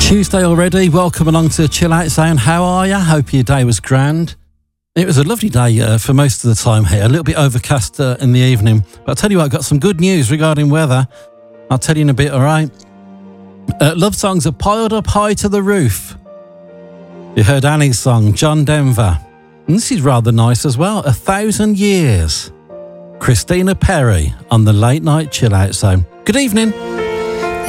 Tuesday already, welcome along to Chill Out Zone. How are you? Hope your day was grand. It was a lovely day for most of the time here, a little bit overcast in the evening. But I'll tell you what, I've got some good news regarding weather. I'll tell you in a bit, alright? Love songs are piled up high to the roof. You heard Annie's song, John Denver. And this is rather nice as well, 1,000 Years. Christina Perri on the Late Night Chill Out Zone. Good evening.